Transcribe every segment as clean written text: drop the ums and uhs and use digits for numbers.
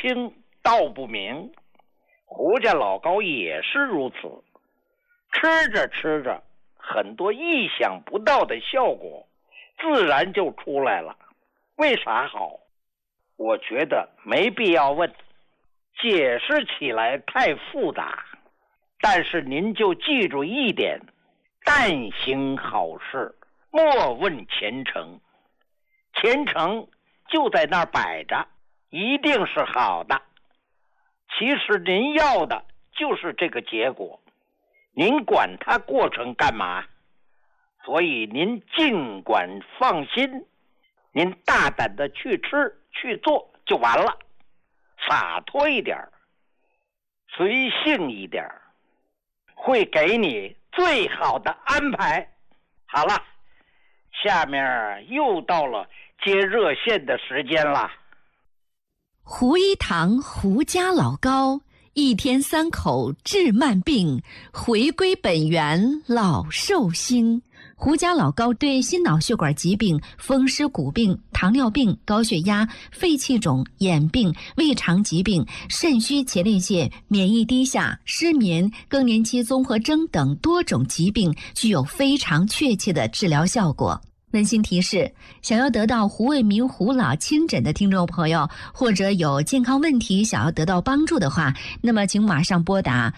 清道不明，胡家老高也是如此。吃着吃着，很多意想不到的效果自然就出来了。为啥好？我觉得没必要问，解释起来太复杂。但是您就记住一点，但行好事，莫问前程。前程就在那儿摆着，一定是好的。其实您要的就是这个结果，您管它过程干嘛？所以您尽管放心，您大胆的去吃去做就完了，洒脱一点，随性一点，会给你最好的安排。好了，下面又到了接热线的时间了。 胡一堂胡家老高，一天3口治慢病，回归本源老寿星。胡家老高对心脑血管疾病、风湿骨病、糖尿病、高血压、肺气肿、眼病、胃肠疾病、肾虚前列腺、免疫低下、失眠、更年期综合征等多种疾病具有非常确切的治疗效果。温馨提示，想要得到胡卫民胡老亲诊的听众朋友，或者有健康问题想要得到帮助的话，那么请马上拨打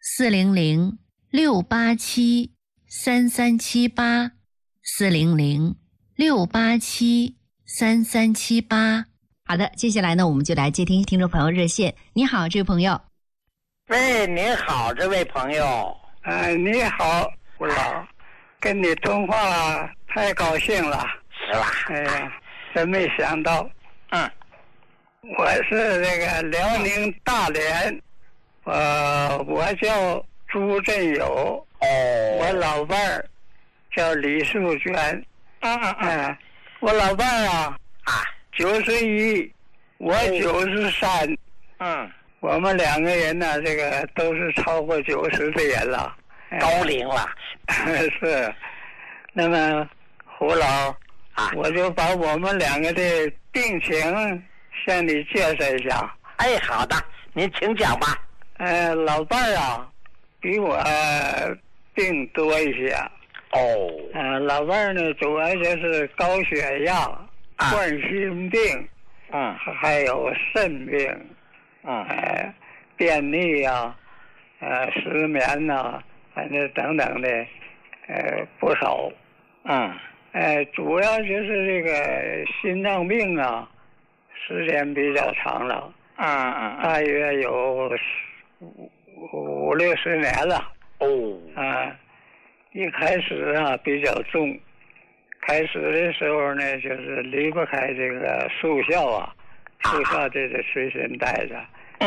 400-687-3378 400-687-3378。好的，接下来呢，我们就来接听听众朋友热线。你好，这位朋友。 喂，您好，这位朋友。 你好，胡老，跟你通话太高兴了。 是吧？ 哎呀，真没想到。我是这个辽宁大连，我叫朱振友。我老伴儿叫李淑娟。我老伴儿91，我93。我们2个人呢，这个都是超过90的人了， 高龄了。 是。那么胡老，我就把我们2个的病情向你介绍一下。 好的，您请讲吧。 老伴儿比我病多一些。老伴儿呢，主要就是高血压、冠心病，还有肾病，便秘失眠反正等等的，不少。主要就是这个心脏病时间比较长了。大约有5-60年了。一开始比较重，开始的时候呢，就是离不开这个速效速效这个随身带着。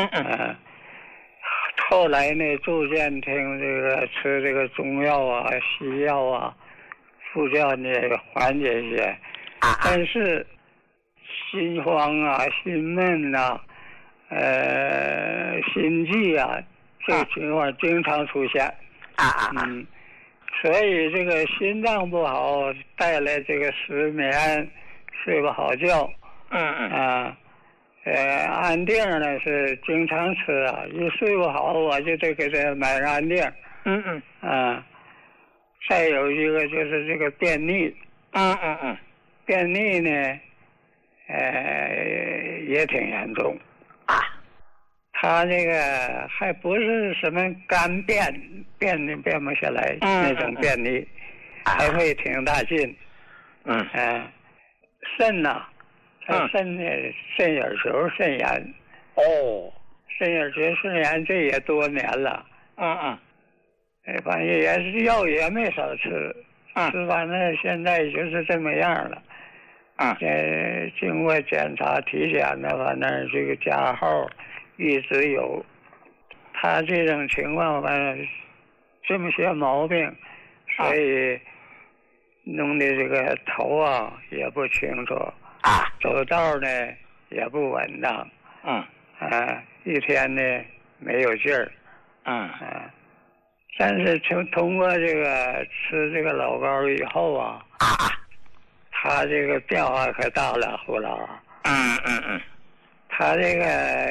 后来呢，逐渐听这个吃这个中药西药副教呢缓解一些，但是心慌心闷心悸这情况经常出现。所以这个心脏不好带来这个失眠，睡不好觉。安定呢是经常吃一睡不好我就得给他买安定。再有一个就是这个便秘。便秘呢也挺严重。他这个还不是什么干便不下来那种便秘，还会挺大劲。肾肾眼球肾炎。肾眼球肾炎这也多年了。反正也是药也没少吃。吃反正现在就是这么样了。经过检查体检反正这个加号一直有。他这种情况这么些毛病，所以弄的这个头也不清楚，走道呢也不稳当。一天呢没有劲儿。但是通过这个吃这个老膏以后他这个变化可大了，胡老。他这个